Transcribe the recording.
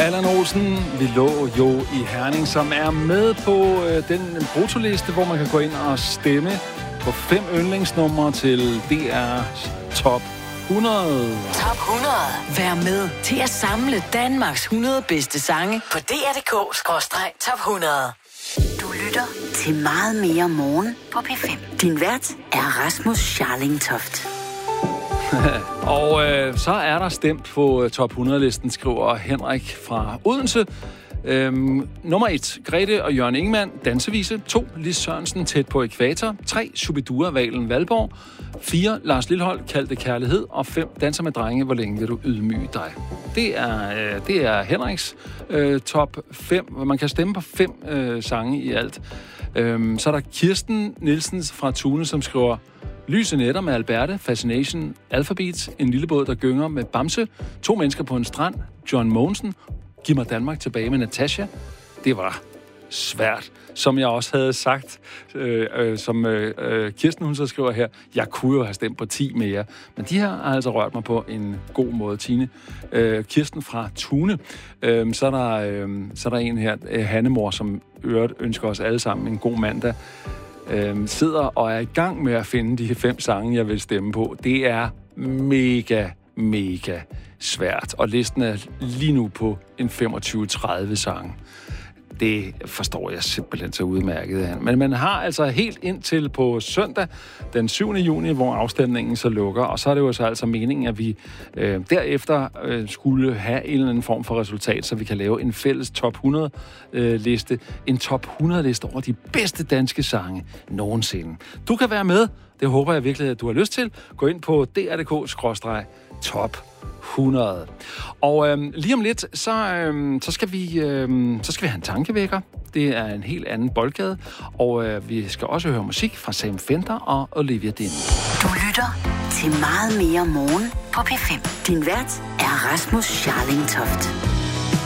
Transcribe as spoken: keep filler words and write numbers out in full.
Allan Olsen, vi lå jo i Herning, som er med på øh, den brutoliste, hvor man kan gå ind og stemme på fem yndlingsnumre til D R's Top hundrede. Top hundrede. Vær med til at samle Danmarks hundrede bedste sange på D R punktum D K skråstreg top hundrede. Du lytter til Meget mere morgen på P fem. Din vært er Rasmus Scharling Toft. Og øh, så er der stemt på Top hundrede-listen, skriver Henrik fra Odense. Øhm, nummer et, Grete og Jørgen Ingemann, dansevise. To, Lis Sørensen, Tæt på ækvator. Tre, Shubidua, Valen Valborg. Fire, Lars Lilholt, Kald det kærlighed. Og fem, Danser med drenge, hvor længe vil du ydmyge dig? Det er, øh, det er Henriks øh, top fem, hvor man kan stemme på fem øh, sange i alt. Øhm, så er der Kirsten Nielsen fra Tune, som skriver Lyse nætter med Alberte, Fascination, Alphabet, En lille båd, der gynger med Bamse, To mennesker på en strand, John Mogensen, Giv mig Danmark tilbage med Natasha. Det var svært, som jeg også havde sagt, øh, øh, som øh, Kirsten hun så skriver her, jeg kunne jo have stemt på ti mere, men de her har altså rørt mig på en god måde, Tine. Øh, Kirsten fra Tune. Øh, så, er der, øh, så er der en her, øh, Hannemor, som øvrigt ønsker os alle sammen en god mandag. Øhm, sidder og er i gang med at finde de fem sange, jeg vil stemme på. Det er mega, mega svært. Og listen er lige nu på en femogtyve til tredive sange. Det forstår jeg simpelthen så udmærket af. Men man har altså helt indtil på søndag, den syvende juni, hvor afstemningen så lukker. Og så er det jo så altså meningen, at vi øh, derefter øh, skulle have en eller anden form for resultat, så vi kan lave en fælles top hundrede-liste. Øh, en top hundrede-liste over de bedste danske sange nogensinde. Du kan være med. Det håber jeg virkelig, at du har lyst til. Gå ind på D R punktum D K skråstreg top hundrede. Og øhm, lige om lidt, så, øhm, så, skal vi, øhm, så skal vi have en tankevækker. Det er en helt anden boldgade. Og øh, vi skal også høre musik fra Sam Fender og Olivia Dean. Du lytter til Meget mere morgen på P fem. Din vært er Rasmus Scharling Toft.